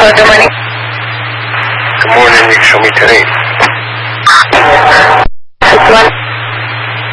Hello, good morning. Good morning. You can show me 10-8.